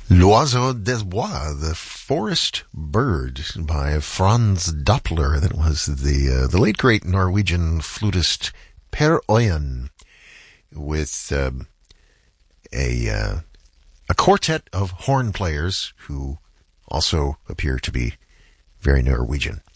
L'Oiseau des Bois, the forest bird by Franz Doppler. That was the late great Norwegian flutist Per Øyen with a quartet of horn players who also appear to be very Norwegian.